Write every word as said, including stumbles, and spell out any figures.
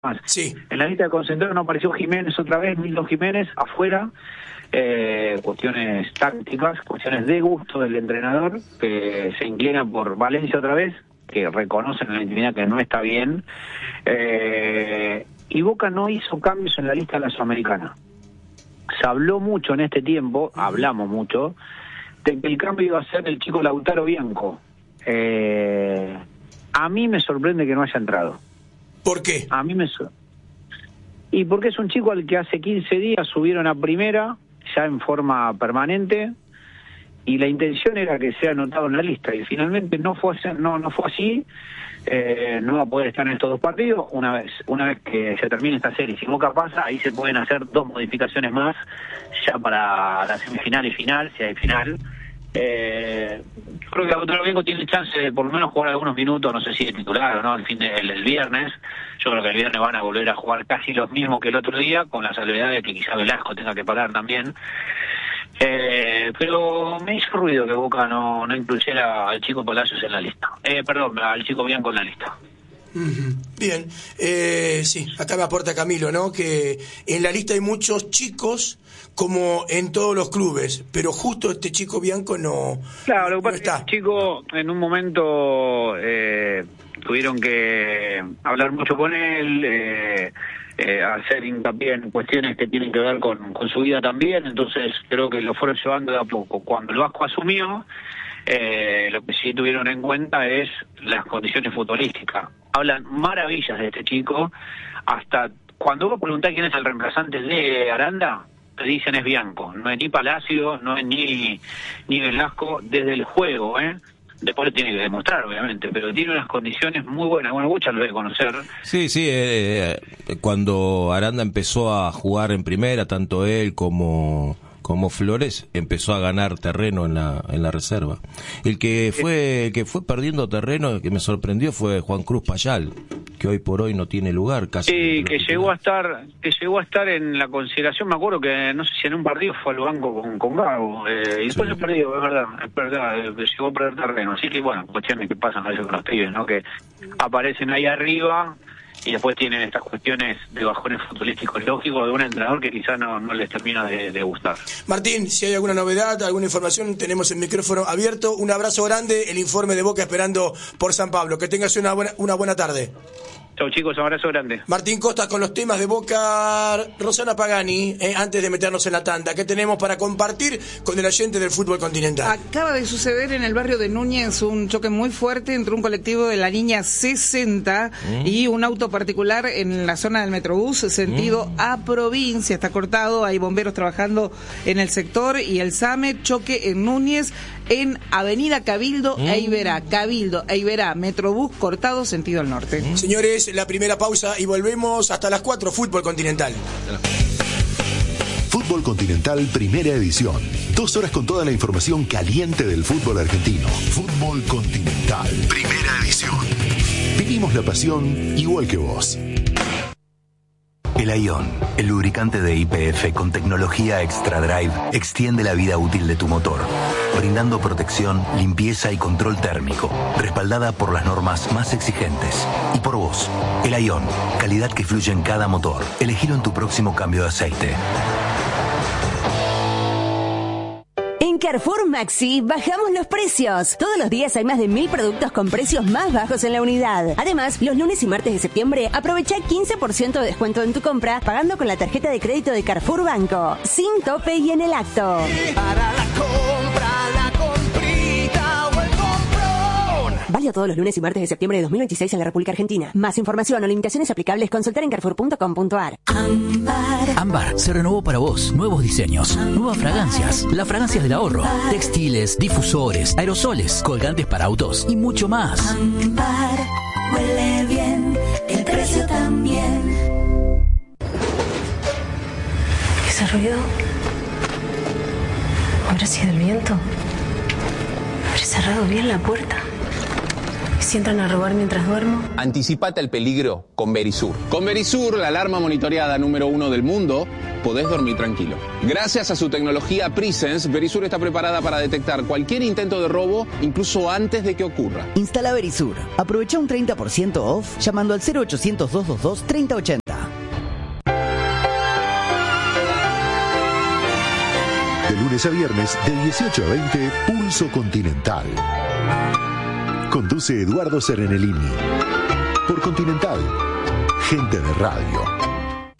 más. Sí. En la lista de concentrados no apareció Jiménez otra vez, Milton Jiménez, afuera. Eh, cuestiones tácticas, cuestiones de gusto del entrenador, que se inclina por Valencia otra vez, que reconocen en la intimidad que no está bien. Eh, y Boca no hizo cambios en la lista de la Sudamericana. Se habló mucho en este tiempo, hablamos mucho, de que el cambio iba a ser el chico Lautaro Bianco. Eh, a mí me sorprende que no haya entrado. ¿Por qué? A mí me sorprende. Y porque es un chico al que hace quince días subieron a primera, ya en forma permanente, y la intención era que sea anotado en la lista, y finalmente no fue así, no, no fue así. Eh, no va a poder estar en estos dos partidos. Una vez una vez que se termine esta serie, si Boca pasa, ahí se pueden hacer dos modificaciones más, ya para la semifinal y final, si hay final. Eh, creo que Lautaro Bianco tiene chance de por lo menos jugar algunos minutos, no sé si de titular o no, el fin de, el, el viernes. Yo creo que el viernes van a volver a jugar casi los mismos que el otro día, con la salvedad de que quizá Velasco tenga que parar también. Eh, pero me hizo ruido que Boca no, no incluyera al chico Palacios en la lista. Eh, perdón, al chico Bianco en la lista. Uh-huh. Bien, eh, sí, acá me aporta Camilo, ¿no? Que en la lista hay muchos chicos, como en todos los clubes, pero justo este chico Bianco no, claro, lo que no pasa está. Es que el chico en un momento eh, tuvieron que hablar mucho con él, eh, eh, hacer hincapié en cuestiones que tienen que ver con, con su vida también, entonces creo que lo fueron llevando de a poco. Cuando el Vasco asumió, eh, lo que sí tuvieron en cuenta es las condiciones futbolísticas. Hablan maravillas de este chico, hasta cuando vos preguntás quién es el reemplazante de Aranda, te dicen es Bianco, no es ni Palacio, no es ni, ni Velasco, desde el juego, ¿eh? Después lo tiene que demostrar, obviamente, pero tiene unas condiciones muy buenas. Bueno, Bocha lo debe conocer. Sí, sí, eh, cuando Aranda empezó a jugar en primera, tanto él como... como Flores, empezó a ganar terreno en la en la reserva. El que fue el que fue perdiendo terreno, que me sorprendió, fue Juan Cruz Payal, que hoy por hoy no tiene lugar casi. Sí, que llegó a estar que llegó a estar en la consideración, me acuerdo que no sé si en un partido fue al banco con, con Gago, eh, y después sí. Se perdió, es verdad, es verdad, eh, llegó a perder terreno. Así que bueno, cuestiones que pasan a veces con los pibes, ¿no? Que aparecen ahí arriba y después tienen estas cuestiones de bajones futbolísticos lógicos de un entrenador que quizás no, no les termina de, de gustar. Martín, si hay alguna novedad, alguna información, tenemos el micrófono abierto. Un abrazo grande, el informe de Boca esperando por San Pablo. Que tengas una buena, una buena tarde. Chau chicos, un abrazo grande. Martín Costa con los temas de Boca. Rosana Pagani, eh, antes de meternos en la tanda, ¿qué tenemos para compartir con el oyente del fútbol continental? Acaba de suceder en el barrio de Núñez un choque muy fuerte entre un colectivo de la línea sesenta mm. y un auto particular en la zona del Metrobús, sentido mm. a provincia. Está cortado, hay bomberos trabajando en el sector y el SAME, choque en Núñez, en Avenida Cabildo mm. e Iberá. Cabildo e Iberá, Metrobús cortado, sentido al norte. Mm. Señores, la primera pausa y volvemos hasta las cuatro, Fútbol Continental. Fútbol Continental, primera edición. Dos horas con toda la información caliente del fútbol argentino. Fútbol Continental, primera edición. Vivimos la pasión igual que vos. El Aion, el lubricante de Y P F con tecnología Extra Drive, extiende la vida útil de tu motor, brindando protección, limpieza y control térmico, respaldada por las normas más exigentes. Y por vos, el Aion, calidad que fluye en cada motor. Elegilo en tu próximo cambio de aceite. En Carrefour Maxi bajamos los precios. Todos los días hay más de mil productos con precios más bajos en la unidad. Además, los lunes y martes de septiembre aprovecha quince por ciento de descuento en tu compra pagando con la tarjeta de crédito de Carrefour Banco. Sin tope y en el acto. Para la compra, la comprita o el comprón. Válido todos los lunes y martes de septiembre de dos mil veintiséis en la República Argentina. Más información o limitaciones aplicables, consultar en carrefour punto com punto a r. Ámbar. Ámbar se renovó para vos. Nuevos diseños, nuevas fragancias, las fragancias del ahorro, textiles, difusores, aerosoles, colgantes para autos y mucho más. Ámbar huele bien, el precio también. ¿Ese ruido? ¿Habrá sido el viento? ¿Habré cerrado bien la puerta? si entran a robar mientras duermo? Anticipate al peligro con Verisur. Con Verisur, la alarma monitoreada número uno del mundo, podés dormir tranquilo. Gracias a su tecnología Presence, Verisur está preparada para detectar cualquier intento de robo, incluso antes de que ocurra. Instala Verisur. Aprovecha un treinta por ciento off llamando al cero ochocientos, doscientos veintidós, treinta ochenta. De lunes a viernes, de dieciocho a veinte, Pulso Continental. Conduce Eduardo Serenellini. Por Continental, gente de radio.